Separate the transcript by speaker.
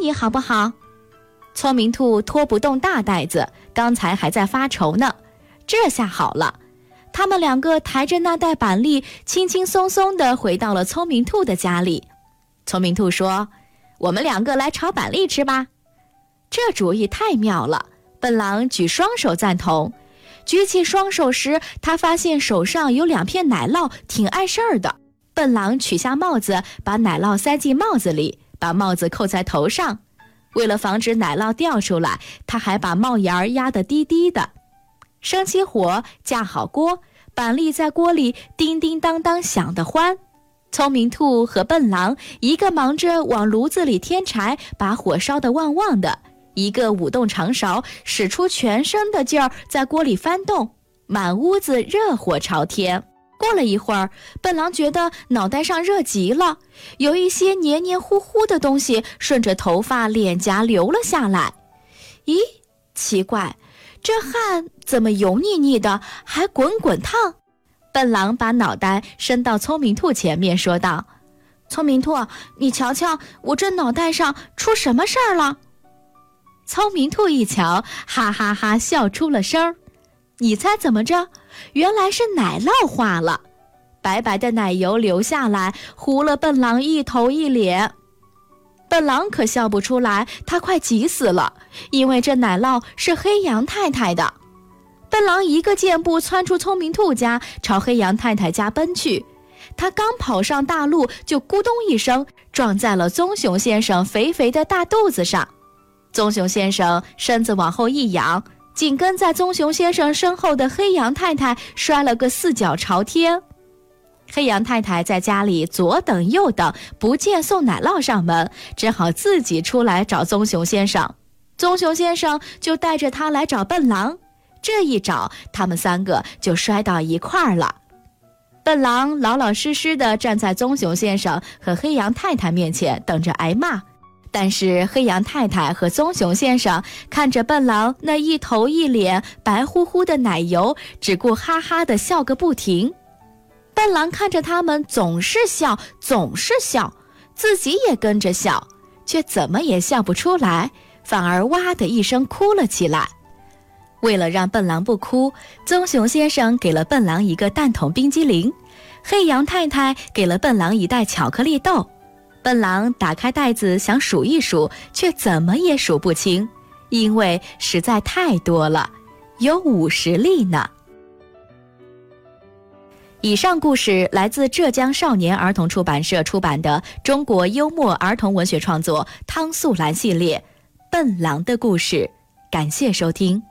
Speaker 1: 你好不好？聪明兔拖不动大袋子，刚才还在发愁呢，这下好了。他们两个抬着那袋板栗，轻轻松松地回到了聪明兔的家里。聪明兔说：我们两个来炒板栗吃吧。这主意太妙了，笨狼举双手赞同。举起双手时，他发现手上有2片奶酪，挺碍事儿的。笨狼取下帽子，把奶酪塞进帽子里，把帽子扣在头上。为了防止奶酪掉出来，他还把帽檐压得低低的。升起火，架好锅，板栗在锅里叮叮当当响得欢。聪明兔和笨狼一个忙着往炉子里添柴，把火烧得旺旺的，一个舞动长勺，使出全身的劲儿在锅里翻动，满屋子热火朝天。过了一会儿，笨狼觉得脑袋上热极了，有一些黏黏糊糊的东西顺着头发脸颊流了下来。咦，奇怪，这汗怎么油腻腻的，还滚滚烫？笨狼把脑袋伸到聪明兔前面说道：聪明兔，你瞧瞧，我这脑袋上出什么事儿了？聪明兔一瞧，哈哈哈笑出了声儿。你猜怎么着？原来是奶酪化了，白白的奶油流下来，糊了笨狼一头一脸。笨狼可笑不出来，他快急死了，因为这奶酪是黑羊太太的。笨狼一个箭步窜出聪明兔家，朝黑羊太太家奔去。他刚跑上大路，就咕咚一声撞在了棕熊先生肥肥的大肚子上。棕熊先生身子往后一仰，紧跟在棕熊先生身后的黑羊太太摔了个四脚朝天。黑羊太太在家里左等右等，不见送奶酪上门，只好自己出来找棕熊先生。棕熊先生就带着他来找笨狼，这一找，他们3个就摔到一块儿了。笨狼老老实实地站在棕熊先生和黑羊太太面前，等着挨骂。但是黑羊太太和棕熊先生看着笨狼那一头一脸白乎乎的奶油，只顾哈哈地笑个不停。笨狼看着他们总是笑，总是笑，自己也跟着笑，却怎么也笑不出来，反而哇的一声哭了起来。为了让笨狼不哭，棕熊先生给了笨狼一个蛋筒冰激凌，黑羊太太给了笨狼一袋巧克力豆。笨狼打开袋子想数一数，却怎么也数不清，因为实在太多了，有50粒呢。以上故事来自浙江少年儿童出版社出版的中国幽默儿童文学创作汤素兰系列《笨狼的故事》，感谢收听。